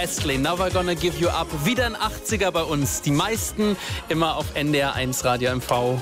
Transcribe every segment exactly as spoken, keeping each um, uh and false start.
Astley, Never Gonna Give You Up. Wieder ein achtziger bei uns. Die meisten immer auf N D R eins Radio M V.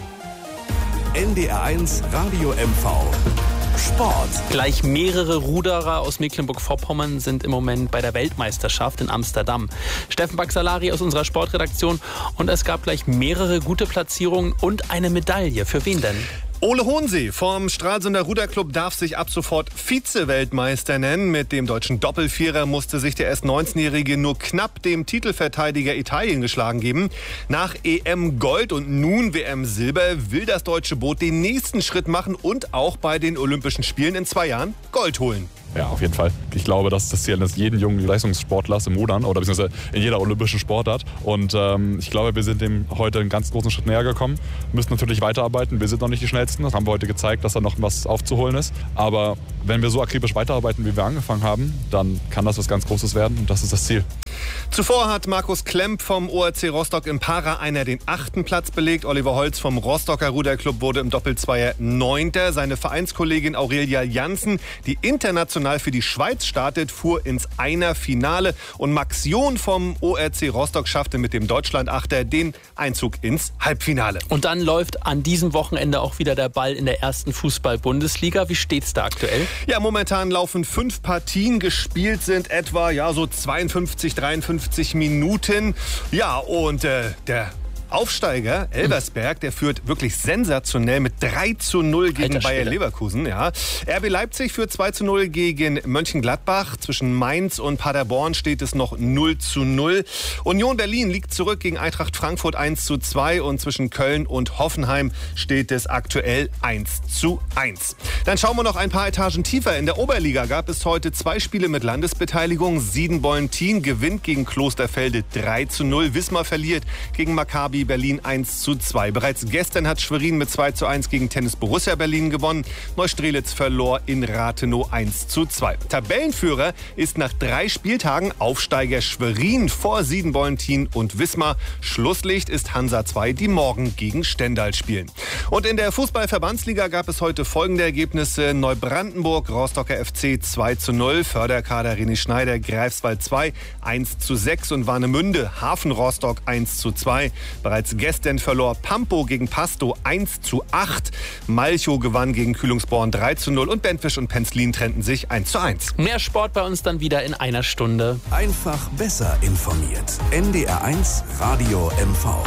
N D R eins Radio M V. Sport. Gleich mehrere Ruderer aus Mecklenburg-Vorpommern sind im Moment bei der Weltmeisterschaft in Amsterdam. Steffen Baxalari aus unserer Sportredaktion. Und es gab gleich mehrere gute Platzierungen und eine Medaille. Für wen denn? Ole Hohensee vom Stralsunder Ruderclub darf sich ab sofort Vize-Weltmeister nennen. Mit dem deutschen Doppelvierer musste sich der erst neunzehnjährige nur knapp dem Titelverteidiger Italien geschlagen geben. Nach E M Gold und nun W M Silber will das deutsche Boot den nächsten Schritt machen und auch bei den Olympischen Spielen in zwei Jahren Gold holen. Ja, auf jeden Fall. Ich glaube, das ist das Ziel eines jeden jungen Leistungssportlers im Rudern oder beziehungsweise in jeder olympischen Sportart. Und ähm, ich glaube, wir sind dem heute einen ganz großen Schritt näher gekommen. Wir müssen natürlich weiterarbeiten. Wir sind noch nicht die Schnellsten. Das haben wir heute gezeigt, dass da noch was aufzuholen ist. Aber wenn wir so akribisch weiterarbeiten, wie wir angefangen haben, dann kann das was ganz Großes werden und das ist das Ziel. Zuvor hat Markus Klemp vom O R C Rostock im Para-Einer den achten Platz belegt. Oliver Holz vom Rostocker Ruderclub wurde im Doppelzweier Neunter. Seine Vereinskollegin Aurelia Janssen, die international für die Schweiz startet, fuhr ins Einer-Finale. Und Max John vom O R C Rostock schaffte mit dem Deutschland-Achter den Einzug ins Halbfinale. Und dann läuft an diesem Wochenende auch wieder der Ball in der ersten Fußball-Bundesliga. Wie steht's da aktuell? Ja, momentan laufen fünf Partien. Gespielt sind etwa ja so zweiundfünfzig, dreiundfünfzig Minuten. Ja, und äh, der Aufsteiger Elversberg, der führt wirklich sensationell mit drei zu null gegen Alter Bayer Schwede. Leverkusen. Ja. R B Leipzig führt zwei zu null gegen Mönchengladbach. Zwischen Mainz und Paderborn steht es noch null zu null. Union Berlin liegt zurück gegen Eintracht Frankfurt eins zu zwei und zwischen Köln und Hoffenheim steht es aktuell eins zu eins. Dann schauen wir noch ein paar Etagen tiefer. In der Oberliga gab es heute zwei Spiele mit Landesbeteiligung. Siedenbollen-Tien gewinnt gegen Klosterfelde drei zu null. Wismar verliert gegen Maccabi Berlin eins zu zwei. Bereits gestern hat Schwerin mit zwei zu eins gegen Tennis Borussia Berlin gewonnen. Neustrelitz verlor in Rathenow eins zu zwei. Tabellenführer ist nach drei Spieltagen Aufsteiger Schwerin vor Siedenbollen-Tien und Wismar. Schlusslicht ist Hansa zwei, die morgen gegen Stendal spielen. Und in der Fußball-Verbandsliga gab es heute folgende Ergebnisse. Neubrandenburg, Rostocker F C zwei zu null, Förderkader René Schneider, Greifswald zwei, eins zu sechs und Warnemünde, Hafen Rostock eins zu zwei. Bereits gestern verlor Pampo gegen Pasto eins zu acht. Malchow gewann gegen Kühlungsborn drei zu null und Benfisch und Penzlin trennten sich eins zu eins. Mehr Sport bei uns dann wieder in einer Stunde. Einfach besser informiert. N D R eins Radio M V.